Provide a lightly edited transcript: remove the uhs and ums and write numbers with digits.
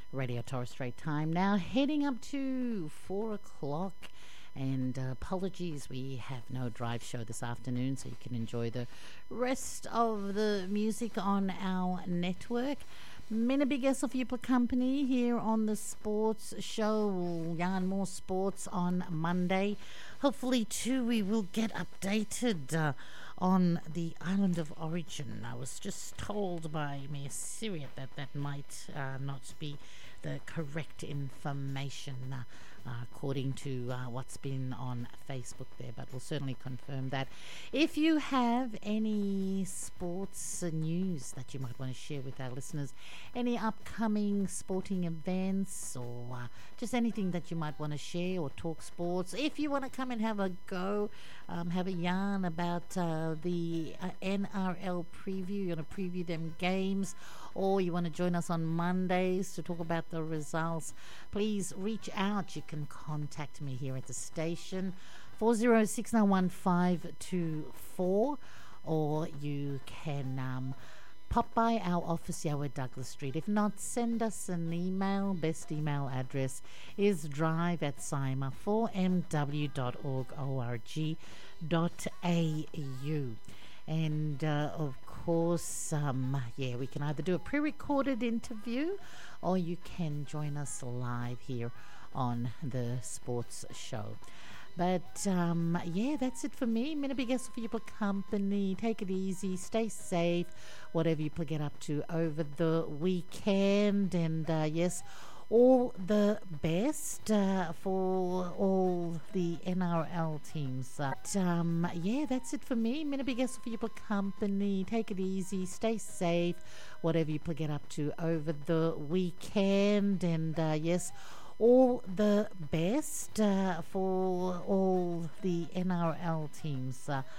Radio Torres Strait time now, heading up to 4 o'clock. And apologies, we have no drive show this afternoon, so you can enjoy the rest of the music on our network. Many big of you company here on the sports show. We'll yarn more sports on Monday. Hopefully, too, we will get updated on the island of origin. I was just told by Mayor Syriot that that might not be the correct information according to what's been on Facebook there, but we'll certainly confirm that. If you have any sports news that you might want to share with our listeners, any upcoming sporting events or just anything that you might want to share or talk sports, if you want to come and have a go, have a yarn about the NRL preview, you want to preview them games, or you want to join us on Mondays to talk about the results, please reach out. You can contact me here at the station, 4069154, or you can pop by our office here at Douglas Street. If not, send us an email. Best email address is drive@sima4mw.org.au. And of course, we can either do a pre-recorded interview or you can join us live here on the sports show. But that's it for me. Many big guests for your company. Take it easy, stay safe, whatever you get up to over the weekend. And yes, all the best for all the NRL teams. That's it for me. Many big guests for your company. Take it easy, stay safe, whatever you get up to over the weekend. And yes, all the best for all the NRL teams.